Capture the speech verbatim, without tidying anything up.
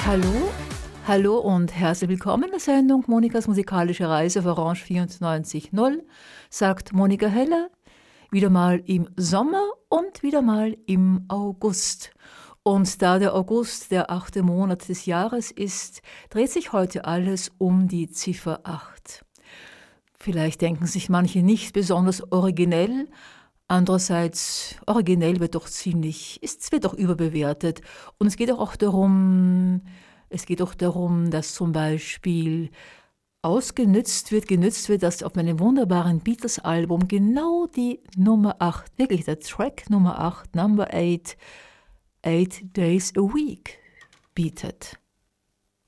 Hallo, hallo und herzlich willkommen in der Sendung Monikas musikalische Reise auf Orange vierundneunzig Komma null, sagt Monika Heller, wieder mal im Sommer und wieder mal im August. Und da der August der achte Monat des Jahres ist, dreht sich heute alles um die Ziffer acht. Vielleicht denken sich manche nicht besonders originell, andererseits originell wird doch ziemlich, es wird doch überbewertet. Und es geht auch darum, es geht auch darum, dass zum Beispiel ausgenützt wird, genützt wird, dass auf meinem wunderbaren Beatles-Album genau die Nummer acht, wirklich der Track Nummer acht, Number eight, Eight Days a Week bietet.